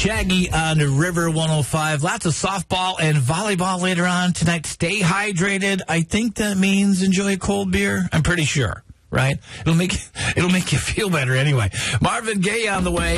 Shaggy on the River 105. Lots of softball and volleyball later on tonight. Stay hydrated. I think that means enjoy a cold beer. I'm pretty sure, right? It'll make you feel better anyway. Marvin Gaye on the way.